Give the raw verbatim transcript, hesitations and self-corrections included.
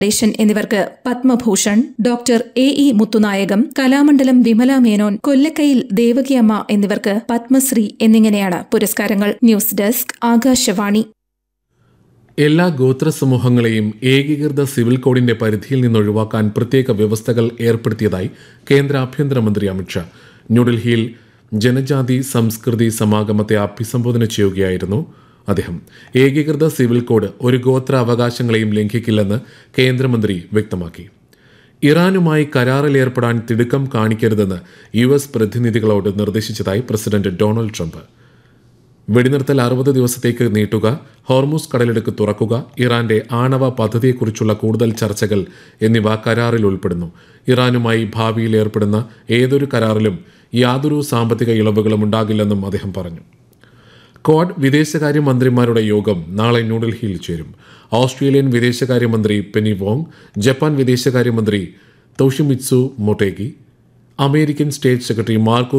ദേശൻ എന്നിവർക്ക് Padma Bhushan, doctor A E Muthunayagam, Kalamandalam Vimala Menon, Kollakkayil Devakiamma എന്നിവർക്ക് പത്മശ്രീ എന്നിങ്ങനെയാണ് പുരസ്കാരങ്ങൾ. News desk, Akashvani. എല്ലാ ഗോത്ര സമൂഹങ്ങളെയും ഏകീകൃത സിവിൽ കോഡിന്റെ പരിധിയിൽ നിന്നൊഴിവാക്കാൻ പ്രത്യേക വ്യവസ്ഥകൾ ഏർപ്പെടുത്തിയതായി കേന്ദ്ര ആഭ്യന്തരമന്ത്രി അമിത്ഷാ. ന്യൂഡൽഹിയിൽ ജനജാതി സംസ്കൃതി സമാഗമത്തെ അഭിസംബോധന ചെയ്യുകയായിരുന്നു അദ്ദേഹം. ഏകീകൃത സിവിൽ കോഡ് ഒരു ഗോത്ര അവകാശങ്ങളെയും ലംഘിക്കില്ലെന്ന് കേന്ദ്രമന്ത്രി വ്യക്തമാക്കി. ഇറാനുമായി കരാറിലേർപ്പെടാൻ തിടുക്കം കാണിക്കരുതെന്ന് U S പ്രതിനിധികളോട് നിർദ്ദേശിച്ചതായി president Donald Trump. വെടിനിർത്തൽ അറുപത് ദിവസത്തേക്ക് നീട്ടുക, ഹോർമൂസ് കടലിടുക്ക് തുറക്കുക, ഇറാന്റെ ആണവ പദ്ധതിയെക്കുറിച്ചുള്ള കൂടുതൽ ചർച്ചകൾ എന്നിവ കരാറിൽ ഉൾപ്പെടുന്നു. ഇറാനുമായി ഭാവിയിൽ ഏർപ്പെടുന്ന ഏതൊരു കരാറിലും യാതൊരു സാമ്പത്തിക ഇളവുകളും ഉണ്ടാകില്ലെന്നും അദ്ദേഹം പറഞ്ഞു. ക്വാഡ് വിദേശകാര്യമന്ത്രിമാരുടെ യോഗം നാളെ ന്യൂഡൽഹിയിൽ ചേരും. ഓസ്ട്രേലിയൻ വിദേശകാര്യമന്ത്രി പെനി വോങ്, ജപ്പാൻ വിദേശകാര്യമന്ത്രി തോഷിമിത്സു Motegi, American state secretary Marco